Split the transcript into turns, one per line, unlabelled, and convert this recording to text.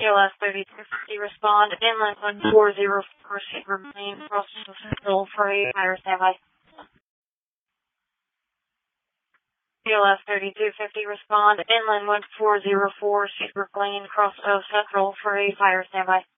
TLS 3250, respond. Inland 1404, Super Plane, cross Central for a fire standby. TLS 3250, respond. Inland 1404, Super Plane, cross Central for a fire standby.